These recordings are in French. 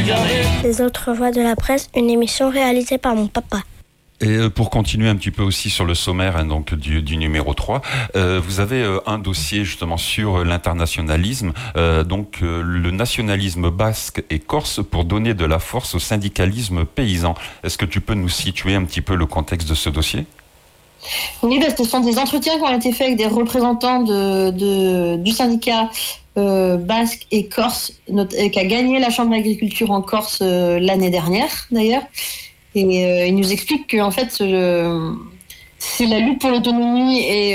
Les autres voix de la presse, une émission réalisée par mon papa. Et pour continuer un petit peu aussi sur le sommaire donc du numéro 3, vous avez un dossier justement sur l'internationalisme, le nationalisme basque et corse pour donner de la force au syndicalisme paysan. Est-ce que tu peux nous situer un petit peu le contexte de ce dossier ? Oui, parce que ce sont des entretiens qui ont été faits avec des représentants du syndicat basque et corse, qui a gagné la Chambre d'agriculture en Corse l'année dernière d'ailleurs. Et il nous explique que en fait, c'est la lutte pour l'autonomie et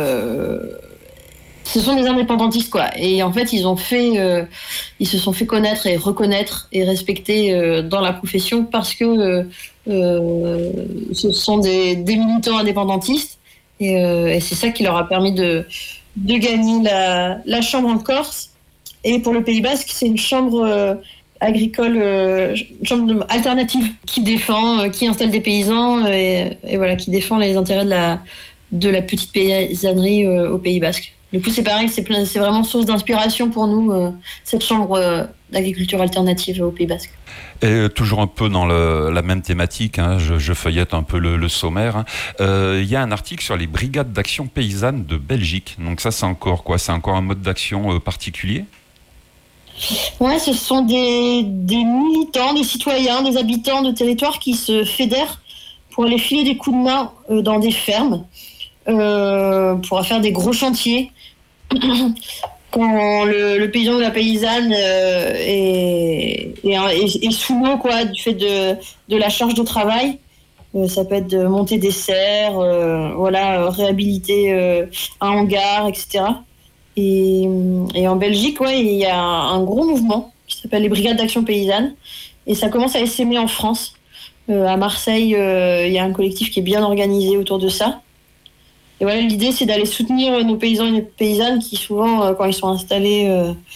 ce sont des indépendantistes quoi. Et en fait, ils se sont fait connaître et reconnaître et respecter dans la profession parce que ce sont des militants indépendantistes et c'est ça qui leur a permis de gagner la chambre en Corse. Et pour le Pays Basque, c'est une chambre agricole, chambre alternative qui défend, qui installe des paysans et voilà, qui défend les intérêts de la petite paysannerie au Pays Basque. Du coup, c'est pareil, c'est vraiment source d'inspiration pour nous, cette chambre d'agriculture alternative au Pays Basque. Et toujours un peu dans la même thématique, hein, je feuillette un peu le sommaire. Il y a un article sur les brigades d'action paysanne de Belgique. Donc ça, c'est encore quoi ? C'est encore un mode d'action particulier ? Ouais, ce sont des militants, des citoyens, des habitants de territoires qui se fédèrent pour aller filer des coups de main dans des fermes, pour faire des gros chantiers. Quand le paysan ou la paysanne est sous l'eau quoi, du fait de la charge de travail, ça peut être de monter des serres, réhabiliter un hangar, etc. Et en Belgique, ouais, il y a un gros mouvement qui s'appelle les brigades d'action paysanne. Et ça commence à essaimer en France. À Marseille, il y a un collectif qui est bien organisé autour de ça. Et voilà, l'idée, c'est d'aller soutenir nos paysans et nos paysannes qui, souvent, quand ils sont installés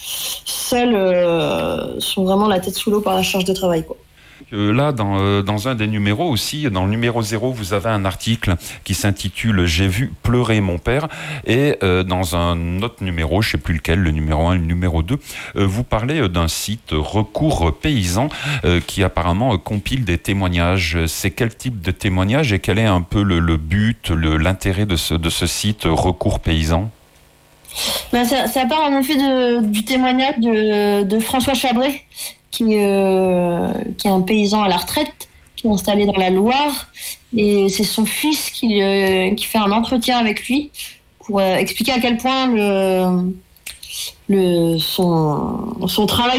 seuls, sont vraiment la tête sous l'eau par la charge de travail, quoi. Là, dans un des numéros aussi, dans le numéro 0, vous avez un article qui s'intitule « J'ai vu pleurer mon père » et dans un autre numéro, je ne sais plus lequel, le numéro 1 et le numéro 2, vous parlez d'un site Recours Paysan qui apparemment compile des témoignages. C'est quel type de témoignages et quel est un peu le but, l'intérêt de ce site Recours Paysan ? Ça part en effet du témoignage de François Chabré, qui est un paysan à la retraite, qui est installé dans la Loire, et c'est son fils qui fait un entretien avec lui pour expliquer à quel point son travail